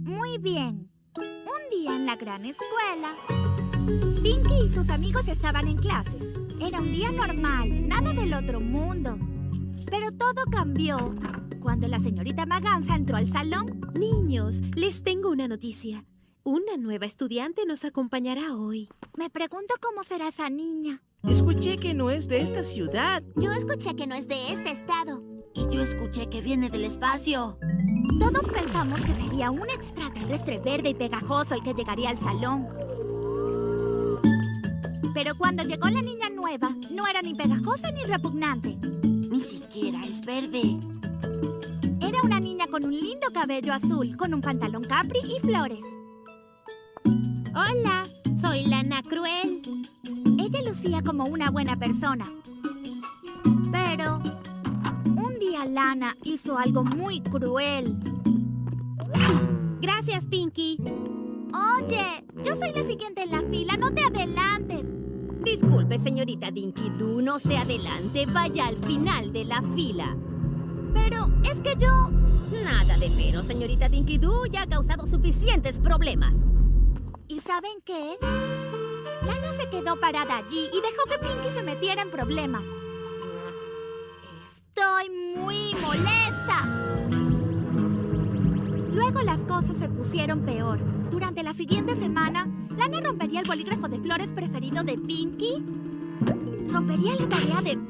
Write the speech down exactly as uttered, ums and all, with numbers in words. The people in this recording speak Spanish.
Muy bien. Un día en la gran escuela, Pinky y sus amigos estaban en clases. Era un día normal, nada del otro mundo. Pero todo cambió cuando la señorita Maganza entró al salón. Niños, les tengo una noticia. Una nueva estudiante nos acompañará hoy. Me pregunto cómo será esa niña. Escuché que no es de esta ciudad. Yo escuché que no es de este estado. Y yo escuché que viene del espacio. Todos pensamos que sería un extraterrestre verde y pegajoso el que llegaría al salón. Pero cuando llegó la niña nueva, no era ni pegajosa ni repugnante. Ni siquiera es verde. Era una niña con un lindo cabello azul, con un pantalón capri y flores. Hola, soy Lana Cruel. Ella lucía como una buena persona. Pero un día Lana hizo algo muy cruel. Gracias, Pinky. Oye, yo soy la siguiente en la fila, no te adelantes. Disculpe, señorita Dinky Doo, no se adelante, vaya al final de la fila. Pero es que yo... Nada de pero, señorita Dinky Doo, ya ha causado suficientes problemas. ¿Y saben qué? Lana se quedó parada allí y dejó que Pinky se metiera en problemas. Estoy muy molesta. Luego las cosas se pusieron peor. Durante la siguiente semana, Lana rompería el bolígrafo de flores preferido de Pinky. Rompería la tarea de